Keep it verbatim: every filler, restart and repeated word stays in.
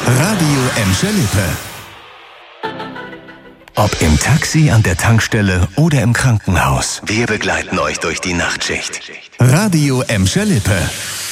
Radio Emscher Lippe. Ob im Taxi, an der Tankstelle oder im Krankenhaus. Wir begleiten euch durch die Nachtschicht. Radio Emscher Lippe.